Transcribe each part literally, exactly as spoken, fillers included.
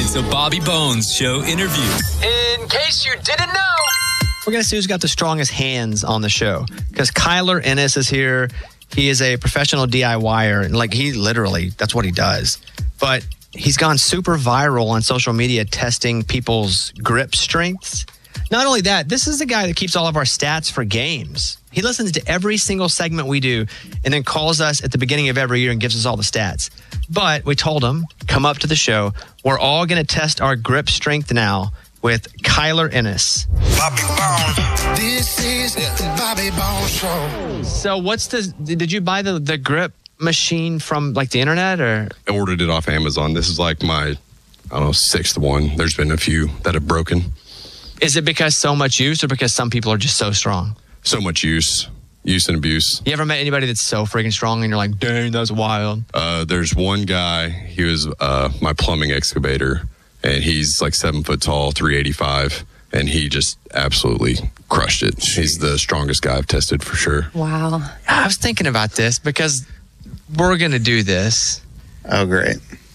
It's a Bobby Bones Show interview. In case you didn't know, we're going to see who's got the strongest hands on the show. Because Kyler Ennis is here. He is a professional DIYer. And like he literally, that's what he does. But he's gone super viral on social media testing people's grip strengths. Not only that, this is the guy that keeps all of our stats for games. He listens to every single segment we do and then calls us at the beginning of every year and gives us all the stats. But we told him, come up to the show. We're all going to test our grip strength now with Kyler Ennis. Bobby Bones. This is the Bobby Bones Show. So what's the, did you buy the, the grip machine from like the internet or? I ordered it off Amazon. This is like my, I don't know, sixth one. There's been a few that have broken. Is it because so much use or because some people are just so strong? So much use. Use and abuse. You ever met anybody that's so freaking strong and you're like, dang, that's wild? Uh, there's one guy, he was uh, my plumbing excavator, and he's like seven foot tall, three eighty-five, and he just absolutely crushed it. Jeez. He's the strongest guy I've tested for sure. Wow. I was thinking about this because we're going to do this. Oh, great.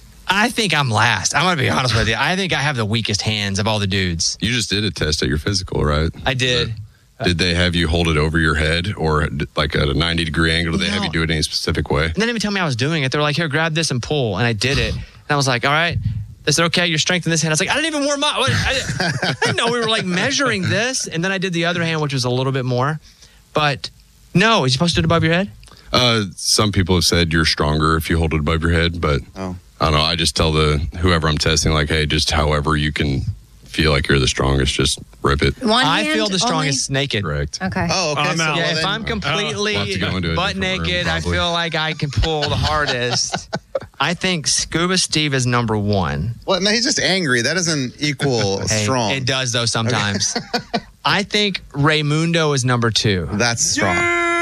I think I'm last. I'm going to be honest with you. I think I have the weakest hands of all the dudes. You just did a test at your physical, right? I did. Did they have you hold it over your head or like at a ninety degree angle? Did they no. have you do it any specific way? And they didn't even tell me I was doing it. They were like, here, grab this and pull. And I did it. And I was like, all right. They said, okay, you're strengthening this hand. I was like, I didn't even warm up. I, I didn't know we were like measuring this. And then I did the other hand, which was a little bit more. But no, is you supposed to do it above your head? Uh, some people have said you're stronger if you hold it above your head. But oh. I don't know. I just tell the whoever I'm testing, like, hey, just however you can feel like you're the strongest, just rip it. One I hand feel the strongest only? naked. Correct. Okay. Oh, okay. I'm so out. Yeah, well, if then, I'm completely we'll butt naked, room, I feel like I can pull the hardest. I think Scuba Steve is number one. Well, no, he's just angry. That doesn't equal hey, strong. It does, though, sometimes. Okay. I think Raymundo is number two. That's strong.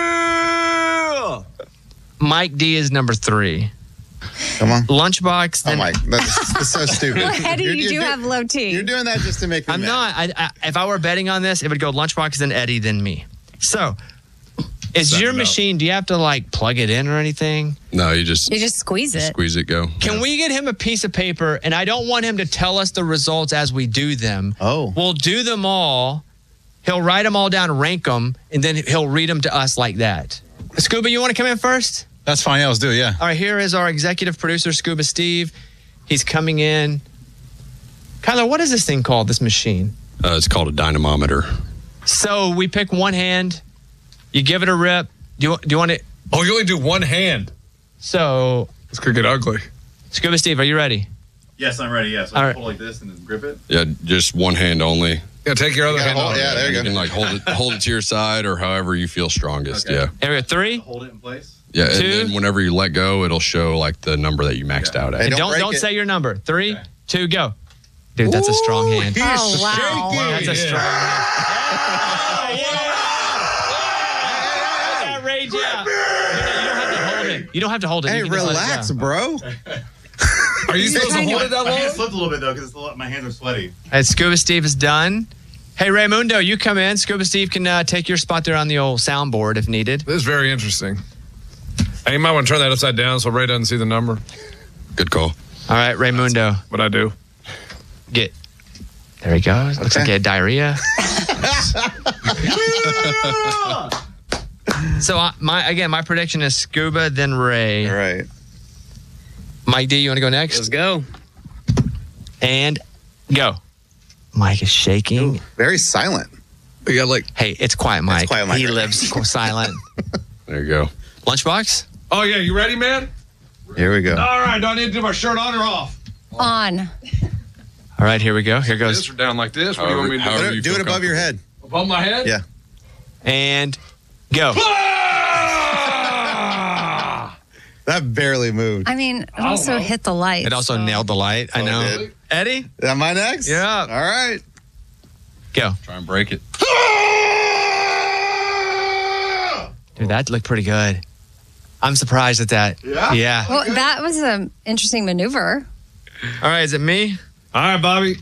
Yeah! Mike D is number three. Come on. Lunchbox. Then, oh, Mike. That's, that's so stupid. Eddie, you're, you you're do do, have low T. You're doing that just to make me I'm mad. not. I, I, if I were betting on this, it would go Lunchbox, then Eddie, then me. So, is Set your machine, do you have to like plug it in or anything? No, you just, you just squeeze it. Squeeze it, go. Can yeah. we get him a piece of paper? And I don't want him to tell us the results as we do them. Oh. We'll do them all. He'll write them all down, rank them, and then he'll read them to us like that. Scuba, you want to come in first? That's fine. Yeah, let's do it. Yeah. All right, here is our executive producer, Scuba Steve. He's coming in. Kyler, what is this thing called, this machine? Uh, it's called a dynamometer. So we pick one hand. You give it a rip. Do you, do you want it? Oh, you only do one hand. So. This could get ugly. Scuba Steve, are you ready? Yes, I'm ready. Yes. Yeah, so All I right. pull like this and then grip it. Yeah, just one hand only. Yeah, take your other you hand hold, on. Yeah, there you, you go. can like hold it, hold it to your side or however you feel strongest. Okay. Yeah. There we go. Three. Hold it in place. Yeah, and Two. then whenever you let go, it'll show like the number that you maxed Yeah. out at. Hey, And don't don't don't break it. say your number. Three, Okay. two, go. Dude, that's a strong hand. Oh, wow. That's a strong hand. Yeah, yeah. That rage out. You don't have to hold it. You don't have to hold it. Hey, You can just let it relax, go. bro. Are you supposed to hold it that My hand long? slipped a little bit though because my hands are sweaty. All right, Scuba Steve is done. Hey, Raymundo, you come in. Scuba Steve can uh, take your spot there on the old soundboard if needed. This is very interesting. Hey, you might want to turn that upside down so Ray doesn't see the number. Good call. All right, Raymundo, What I do. get. There he goes. Looks like he had diarrhea. So uh, my again, my prediction is Scuba, then Ray. All right. Mike D, you want to go next? Let's go. And go. Mike is shaking. Ooh, very silent. We got like. Hey, it's quiet, Mike. It's quiet, Mike. He lives silent. There you go. Lunchbox? Oh yeah, you ready, man? Here we go. All right. Do I need to do my shirt on or off? On. All right, here we go. Here goes. This or down like this? What do you However- want me to do? however Do you it, do feel it above your head. Above my head? Yeah. And go. That barely moved. I mean, it also know. hit the light. It also so. nailed the light. I Oh, it know. did. Eddie, Am I next? Yeah. All right. go. Try and break it. Dude, that looked pretty good. I'm surprised at that. Yeah? Yeah. Well, that was an interesting maneuver. All right, is it me? All right, Bobby.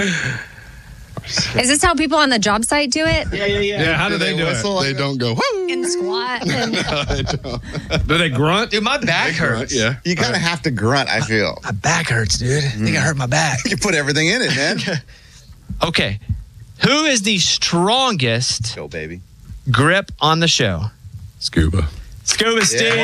Is this how people on the job site do it? Yeah, yeah, yeah. Yeah, how do they do it? whistle like They that? don't go, whoo! and squat. And Do they grunt? Dude, my back hurts. Yeah. You kind of have to grunt, I feel. My back hurts, dude. I think I hurt my back. You put everything in it, man. Okay. Who is the strongest Go, baby. grip on the show? Scuba. Scuba Steve.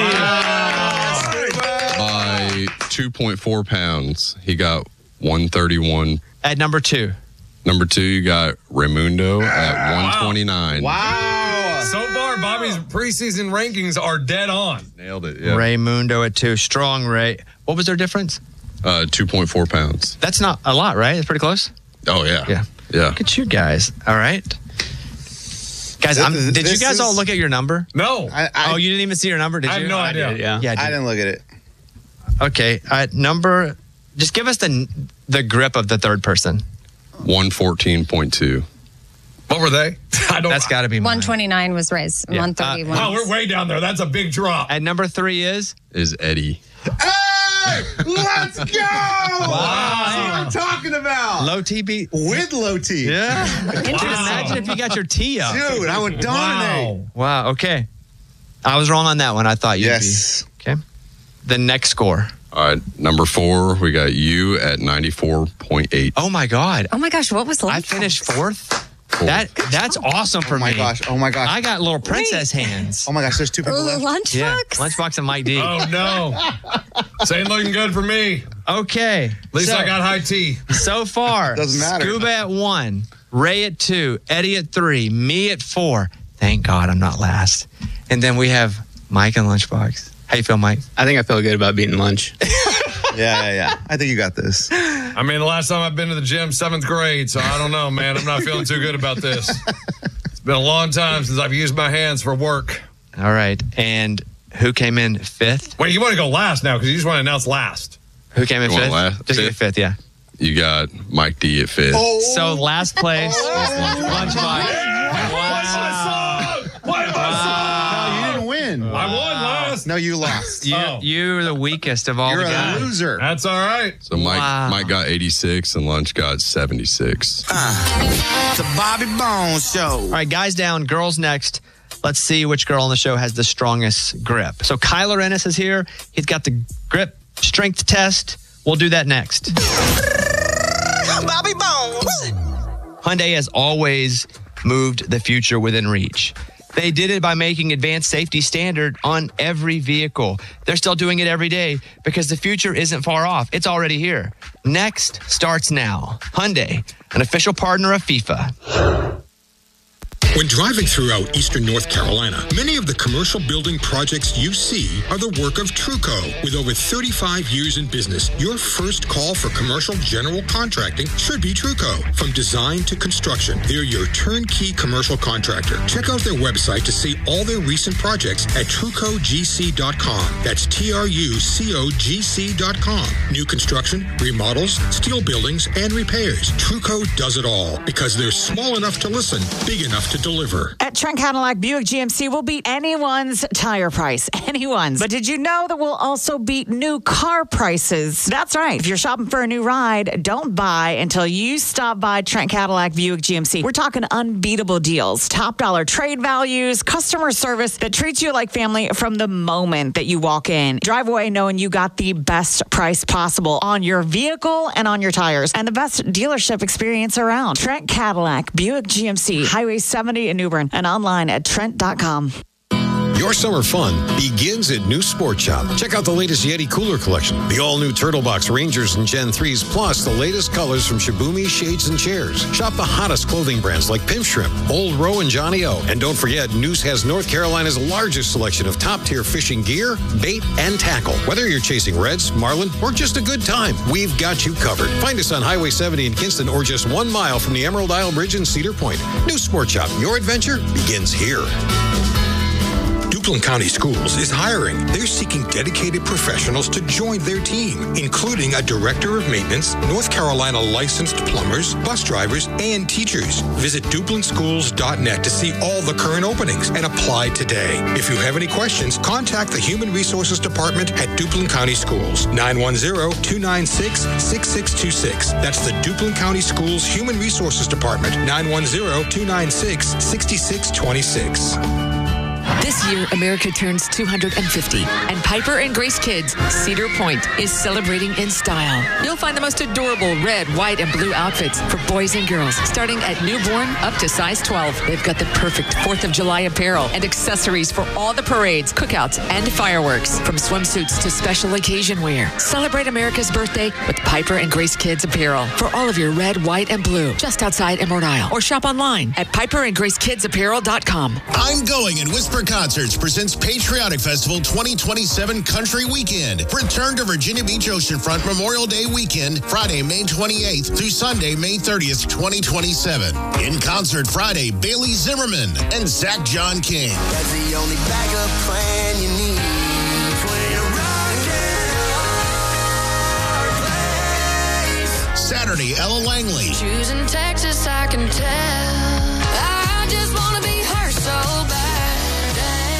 By two point four pounds, he got one thirty-one. At number two. Number two, you got Raimundo at one twenty-nine. Wow. So far, Bobby's preseason rankings are dead on. Nailed it. Yeah. Raimundo at two. Strong Ray. What was their difference? Uh, two point four pounds. That's not a lot, right? It's pretty close. Oh, yeah. Yeah. Yeah. Look at you guys. All right. Guys, I'm, This- did you this guys is- all look at your number? No. I, I, oh, you didn't even see your number, did I you? have no idea. Yeah. Yeah, I I did. didn't look at it. Okay. At number, just give us the the grip of the third person. one fourteen point two. What were they? I don't. That's got to be mine. one twenty-nine was raised. Yeah. one thirty-one. Wow, we're way down there. That's a big drop. At number three is? Is Eddie. Hey, let's go! That's what I'm talking about. Low T B. With low T. Yeah. Dude, Wow. imagine if you got your T up. Dude, I would dominate. Wow. Wow. Okay. I was wrong on that one. I thought you'd Yes. be. Okay. The next score. All right. Number four, we got you at ninety-four point eight. Oh my God. Oh my gosh, what was the I lunch finished box? fourth. That that's awesome for Oh my me. gosh. Oh my gosh. I got little princess hands. Oh my gosh, there's two people Oh, left. lunchbox? Yeah. Lunchbox and Mike D. Oh no. This ain't looking good for me. Okay. At least so, I got high tea. so far. Doesn't matter. Scuba at one, Ray at two, Eddie at three, me at four. Thank God I'm not last. And then we have Mike and Lunchbox. How you feel, Mike? I think I feel good about beating lunch. Yeah, yeah, yeah. I think you got this. I mean, the last time I've been to the gym, seventh grade, so I don't know, man. I'm not feeling too good about this. It's been a long time since I've used my hands for work. All right. And who came in fifth? Wait, you want to go last now because you just want to announce last. Who came in You want fifth? last? Just give me fifth, yeah. You got Mike D at fifth. So last place, Lunchbox. Wow. What am I No, you didn't win. I won last. No, you lost. You, Oh. You're the weakest of all You're the a guys. loser. That's all right. So Mike Wow. Mike got eighty-six and Lunch got seventy-six. The Bobby Bones Show. All right, guys down, girls next. Let's see which girl on the show has the strongest grip. So Kyler Ennis is here. He's got the grip strength test. We'll do that next. Bobby Bones. Hyundai has always moved the future within reach. They did it by making advanced safety standard on every vehicle. They're still doing it every day because the future isn't far off. It's already here. Next starts now. Hyundai, an official partner of FIFA. When driving throughout eastern North Carolina, many of the commercial building projects you see are the work of Truco. With over thirty-five years in business, your first call for commercial general contracting should be Truco. From design to construction, they're your turnkey commercial contractor. Check out their website to see all their recent projects at truco g c dot com. That's T R U C O G C dot com. New construction, remodels, steel buildings, and repairs. Truco does it all because they're small enough to listen, big enough to deliver. At Trent Cadillac Buick G M C, we'll beat anyone's tire price. Anyone's. But did you know that we'll also beat new car prices? That's right. If you're shopping for a new ride, don't buy until you stop by Trent Cadillac Buick G M C. We're talking unbeatable deals, top dollar trade values, customer service that treats you like family from the moment that you walk in. Drive away knowing you got the best price possible on your vehicle and on your tires, and the best dealership experience around. Trent Cadillac Buick G M C, Highway seventy in New Bern, and online at trent dot com. Your summer fun begins at New Sport Shop. Check out the latest Yeti cooler collection, the all-new Turtle Box Rangers and Gen threes, plus the latest colors from Shibumi Shades and Chairs. Shop the hottest clothing brands like Pimp Shrimp, Old Row, and Johnny O. And don't forget, News has North Carolina's largest selection of top-tier fishing gear, bait, and tackle. Whether you're chasing reds, marlin, or just a good time, we've got you covered. Find us on Highway seventy in Kinston or just one mile from the Emerald Isle Bridge in Cedar Point. New Sport Shop, your adventure begins here. Duplin County Schools is hiring. They're seeking dedicated professionals to join their team, including a director of maintenance, North Carolina licensed plumbers, bus drivers, and teachers. Visit duplin schools dot net to see all the current openings and apply today. If you have any questions, contact the Human Resources Department at Duplin County Schools, nine one zero, two nine six, six six two six. That's the Duplin County Schools Human Resources Department, nine one zero, two nine six, six six two six. This year, America turns two hundred fifty, and Piper and Grace Kids Cedar Point is celebrating in style. You'll find the most adorable red, white, and blue outfits for boys and girls, starting at newborn up to size twelve. They've got the perfect fourth of July apparel and accessories for all the parades, cookouts, and fireworks. From swimsuits to special occasion wear. Celebrate America's birthday with Piper and Grace Kids apparel for all of your red, white, and blue, just outside Emerald Isle. Or shop online at piper and grace kids apparel dot com. I'm Going and Whisper Concerts presents Patriotic Festival twenty twenty-seven Country Weekend. Return to Virginia Beach Oceanfront Memorial Day weekend, Friday, May twenty-eighth through Sunday, May thirtieth, twenty twenty-seven. In concert Friday, Bailey Zimmerman and Zach John King. That's the only backup plan you need. Play a rock and hard place. Saturday, Ella Langley. Choosing Texas, I can tell. I just want to be her so bad.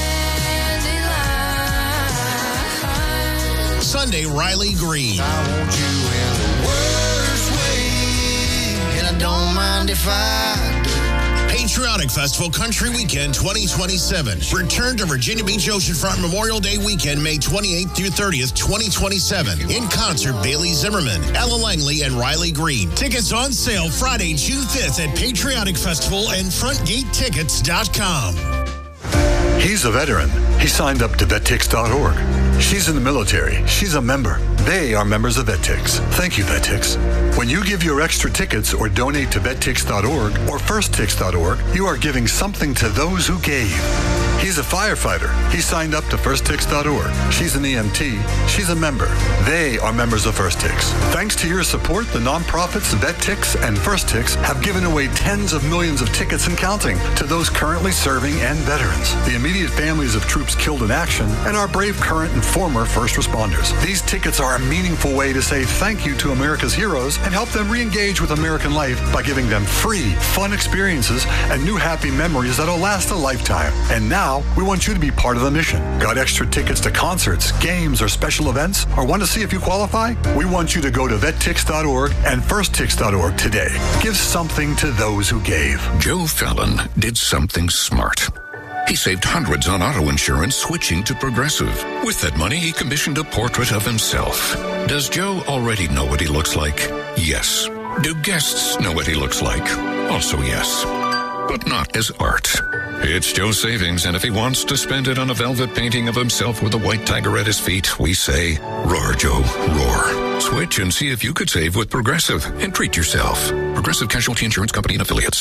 Dandelion. Sunday, Riley Green. I want you in the worst way, and I don't mind if I do. Patriotic Festival Country Weekend twenty twenty-seven. Return to Virginia Beach Oceanfront Memorial Day weekend, May twenty-eighth through thirtieth, twenty twenty-seven. In concert, Bailey Zimmerman, Ella Langley, and Riley Green. Tickets on sale Friday, June fifth at Patriotic Festival and front gate tickets dot com. He's a veteran. He signed up to vet tix dot org. She's in the military. She's a member. They are members of VetTix. Thank you, VetTix. When you give your extra tickets or donate to vet tix dot org or first tix dot org, you are giving something to those who gave. He's a firefighter. He signed up to first tix dot org. She's an E M T. She's a member. They are members of FirstTix. Thanks to your support, the nonprofits VetTix and FirstTix have given away tens of millions of tickets and counting to those currently serving and veterans, the immediate families of troops killed in action, and our brave current and former first responders. These tickets are a meaningful way to say thank you to America's heroes and help them re-engage with American life by giving them free, fun experiences and new happy memories that'll last a lifetime. And now, we want you to be part of the mission. Got extra tickets to concerts, games, or special events? Or want to see if you qualify? We want you to go to vet tix dot org and first tix dot org today. Give something to those who gave. Joe Fallon did something smart. He saved hundreds on auto insurance switching to Progressive. With that money, he commissioned a portrait of himself. Does Joe already know what he looks like? Yes. Do guests know what he looks like? Also yes. But not as art. It's Joe's savings, and if he wants to spend it on a velvet painting of himself with a white tiger at his feet, we say, roar, Joe, roar. Switch and see if you could save with Progressive and treat yourself. Progressive Casualty Insurance Company and Affiliates.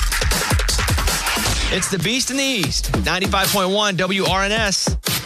It's the Beast in the East, ninety-five point one W R N S.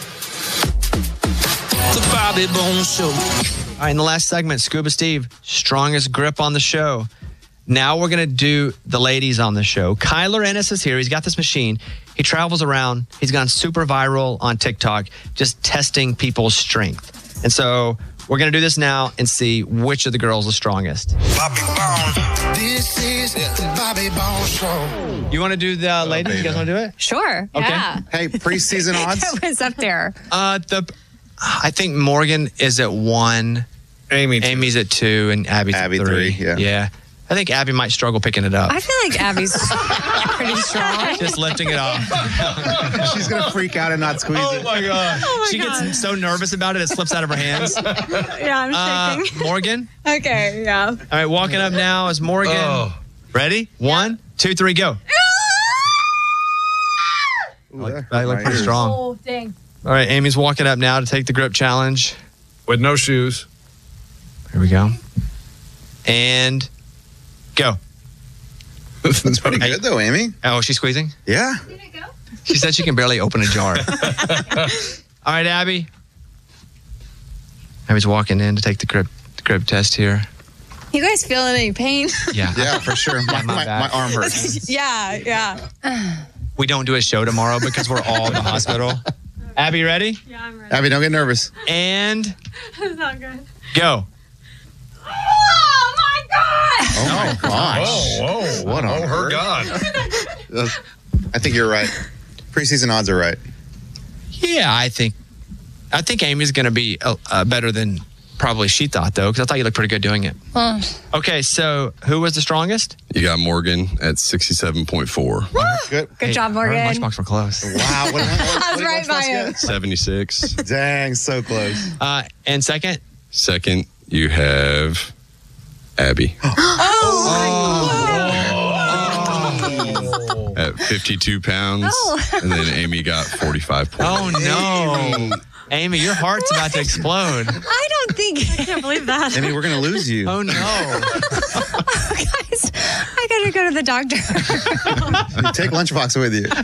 The Bobby Bones Show. All right, in the last segment, Scuba Steve, strongest grip on the show. Now we're going to do the ladies on the show. Kyler Ennis is here. He's got this machine. He travels around. He's gone super viral on TikTok, just testing people's strength. And so we're going to do this now and see which of the girls is strongest. Bobby Bones. This is the Bobby Bones Show. You want to do the ladies? You guys want to do it? Sure. Okay. Yeah. Hey, preseason odds? It was up there. Uh, the I think Morgan is at one. Amy. Two. Amy's at two, and Abby's Abby at three. three, yeah. Yeah. I think Abby might struggle picking it up. I feel like Abby's pretty strong. Just lifting it off. She's going to freak out and not squeeze Oh it. my God. Oh my she God. gets so nervous about it, it slips out of her hands. Yeah, I'm Uh, shaking. Morgan? Okay, yeah. All right, walking up now is Morgan. Oh. Ready? One, two, three, go. Ooh, that I hurt look my pretty ears. strong. Oh, dang. All right, Amy's walking up now to take the grip challenge. With no shoes. Here we go. And go. That's pretty good, though, Amy. Oh, she's squeezing? Yeah. She said she can barely open a jar. All right, Abby. Abby's walking in to take the grip, the grip test here. You guys feeling any pain? Yeah. Yeah, for sure. My, Yeah, my my, back. my arm hurts. yeah, yeah. We don't do a show tomorrow because we're all in the hospital. Abby, you ready? Yeah, I'm ready. Abby, don't get nervous. And That's not good. go. Oh, my God! Oh, my gosh. Oh, whoa. What on Oh, her earth? God. I think you're right. Preseason odds are right. Yeah, I think I think Amy's going to be uh, uh, better than probably she thought, though, because I thought you looked pretty good doing it. Uh, Okay, so who was the strongest? You got Morgan at sixty-seven point four. Good. Good job, Morgan. Her and Lunchbox were close. Wow. What, what, I was right by him. seventy-six. Dang, so close. Uh, and second? Second, you have Abby Oh, at fifty-two pounds. Oh. And then Amy got forty-five points. Oh, no. Amy, your heart's about to explode. I don't think I can't believe that. Amy, we're going to lose you. Oh, no. Guys, I gotta go to the doctor. Take Lunchbox with you.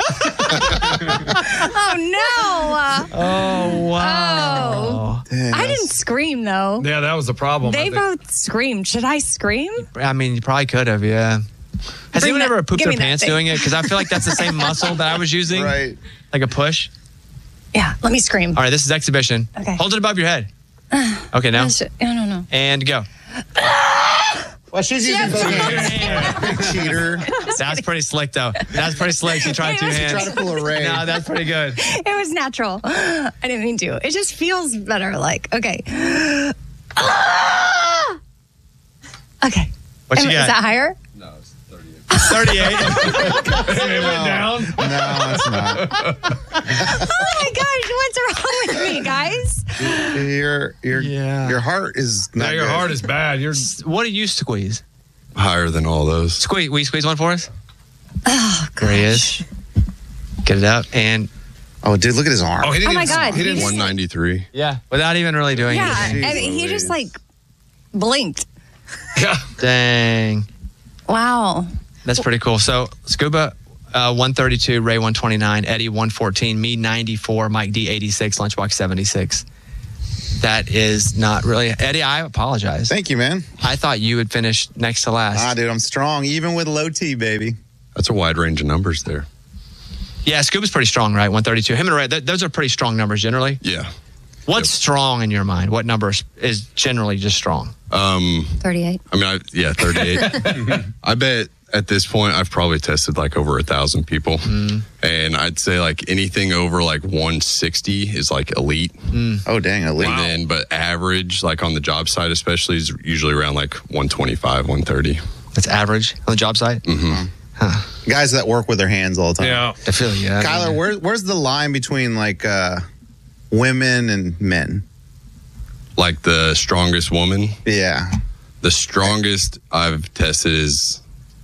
Oh no! Oh, wow. Oh. Dang, I that's- didn't scream though. Yeah, that was the problem. They I think. both screamed. Should I scream? I mean, you probably could have, yeah. Has Bring anyone that- ever pooped give their me that pants thing. doing it? Because I feel like that's the same muscle that I was using. Right. Like a push. Yeah, let me scream. All right, this is exhibition. Okay. Hold it above your head. Okay, now. I don't know. And go. Well, she's using both hands. Cheater. That's pretty slick, though. That's pretty slick. She tried It two was- hands. Try to pull a Ray. No, that's pretty good. It was natural. I didn't mean to. It just feels better. Like okay. Okay. What you Am- got? Is that higher? No, it's thirty-eight. thirty-eight. It went down. No, it's not. Oh my gosh, what's wrong with me, guys? Your your Yeah. your heart is Now not your good. heart is bad. You're What do you squeeze? Higher than all those. Squeeze. Will you squeeze one for us? Oh, There he is. Get it up. And Oh, dude, look at his arm. Oh, he didn't Oh my even, God, He he didn't. just- one ninety-three. yeah, without even really doing yeah. anything. I mean, he just like blinked. Yeah. Dang. Wow. That's pretty cool. So, Scuba, uh, one thirty-two, Ray one twenty-nine, Eddie one fourteen, me ninety-four, Mike D eighty-six, Lunchbox seventy-six. That is not really. Eddie, I apologize. Thank you, man. I thought you would finish next to last. Ah, dude, I'm strong, even with low T, baby. That's a wide range of numbers there. Yeah, Scuba's pretty strong, right? one thirty-two. Him and Ray, th- those are pretty strong numbers generally. Yeah. What's strong in your mind? What number is- is generally just strong? Um, thirty-eight. I mean, I, yeah, thirty-eight. I bet at this point I've probably tested like over a thousand people, Mm. and I'd say like anything over like one sixty is like elite. Mm. Oh, dang, elite. And then, but average, like on the job site especially, is usually around like one twenty-five, one thirty. That's average on the job site? Mm-hmm. Guys that work with their hands all the time. Yeah. I feel you. Yeah. Kyler, where, where's the line between like uh, women and men? Like the strongest woman, Yeah. the strongest I've tested is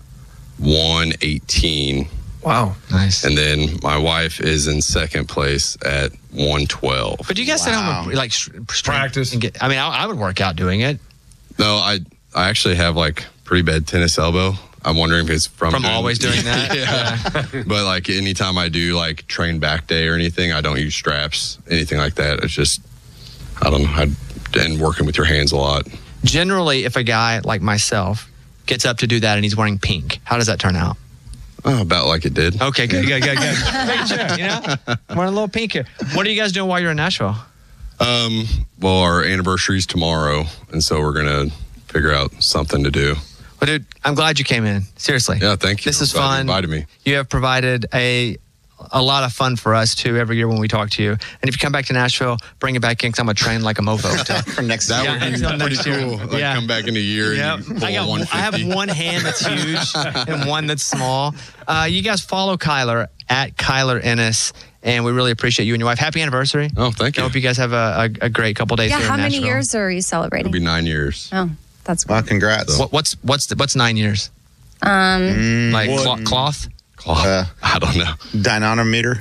one eighteen. Wow. Nice. And then my wife is in second place at one twelve. But do you guys sit home and like sh- practice and get? I mean, I, I would work out doing it. No, I I actually have like pretty bad tennis elbow. I'm wondering if it's from From always doing that? yeah. But like anytime I do like train back day or anything, I don't use straps, anything like that. It's just I don't know. I and working with your hands a lot. Generally, if a guy like myself gets up to do that and he's wearing pink, how does that turn out? Oh, about like it did. Okay, good, good, good, good. Making sure, you know, wearing a little pink here. What are you guys doing while you're in Nashville? Um, well, our anniversary's tomorrow, and so we're gonna figure out something to do. Well, dude, I'm glad you came in. Seriously. Yeah, thank you. This is I'm glad you fun. invited me. You have provided a a lot of fun for us too every year when we talk to you. And if you come back to Nashville, bring it back in because I'm gonna train like a mofo. To, For next That Yeah, would be until pretty next year. cool. Like Yeah. come back in a year Yep. and you pull I, got, one I have fifty. one hand that's huge and one that's small. Uh, you guys follow Kyler at Kyler Ennis, and we really appreciate you and your wife. Happy anniversary. Oh, thank I you. hope you guys have a, a, a great couple days Yeah, here how in many Nashville. years are you It'll celebrating? be nine years. Oh, that's cool. Well, congrats. What, what's what's the, what's nine years? Um, Mm, Like what- clo- cloth? Cloth. Uh, I don't know. dynamometer.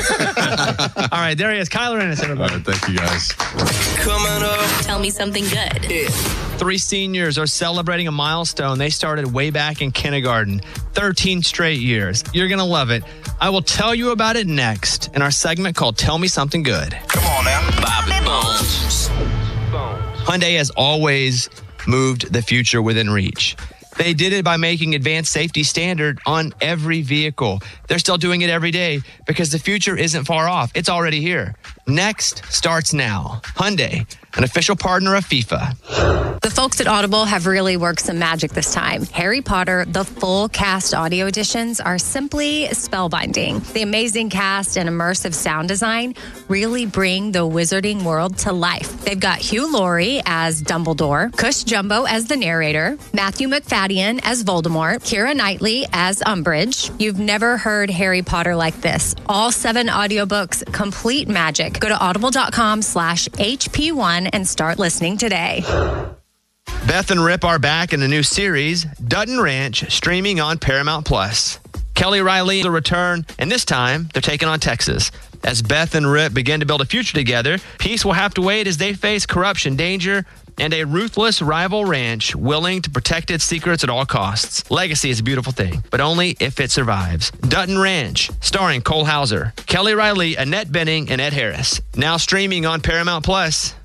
All right, there he is, Kyler Ennis, All everybody. right, thank you guys. Coming up. Tell me something good. Three seniors are celebrating a milestone they started way back in kindergarten. thirteen straight years. You're going to love it. I will tell you about it next in our segment called Tell Me Something Good. Come on now. Bobby Bones. Hyundai has always moved the future within reach. They did it by making advanced safety standard on every vehicle. They're still doing it every day because the future isn't far off. It's already here. Next starts now. Hyundai, an official partner of FIFA. The folks at Audible have really worked some magic this time. Harry Potter, the full cast audio editions are simply spellbinding. The amazing cast and immersive sound design really bring the wizarding world to life. They've got Hugh Laurie as Dumbledore, Cush Jumbo as the narrator, Matthew McFadden as Voldemort, Keira Knightley as Umbridge. You've never heard Harry Potter like this. All seven audiobooks, complete magic. Go to audible.com slash HP1 and start listening today. Beth and Rip are back in a new series, Dutton Ranch, streaming on Paramount Plus. Kelly Riley will return, and this time they're taking on Texas. As Beth and Rip begin to build a future together, peace will have to wait as they face corruption, danger, and a ruthless rival ranch willing to protect its secrets at all costs. Legacy is a beautiful thing, but only if it survives. Dutton Ranch, starring Cole Hauser, Kelly Riley, Annette Bening, and Ed Harris. Now streaming on Paramount Plus.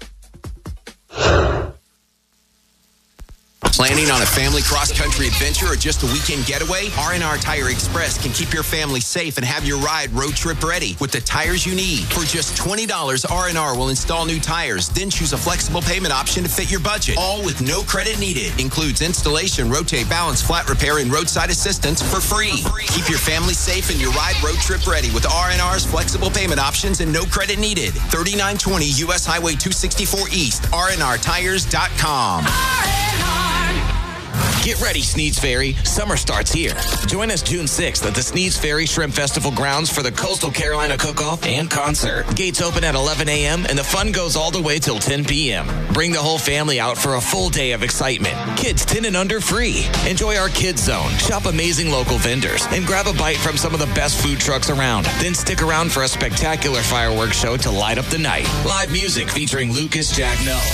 Planning on a family cross-country adventure or just a weekend getaway? R and R Tire Express can keep your family safe and have your ride road trip ready with the tires you need. For just twenty dollars, R and R will install new tires, then choose a flexible payment option to fit your budget. All with no credit needed. Includes installation, rotate, balance, flat repair, and roadside assistance for free. Keep your family safe and your ride road trip ready with R and R's flexible payment options and no credit needed. thirty-nine twenty U S Highway two sixty-four East, R and R tires dot com. Get ready, Sneads Ferry. Summer starts here. Join us June sixth at the Sneads Ferry Shrimp Festival grounds for the Coastal Carolina Cook-Off and concert. Gates open at eleven a.m. and the fun goes all the way till ten p.m. Bring the whole family out for a full day of excitement. Kids ten and under free. Enjoy our Kids Zone. Shop amazing local vendors and grab a bite from some of the best food trucks around. Then stick around for a spectacular fireworks show to light up the night. Live music featuring Lucas Jacknell.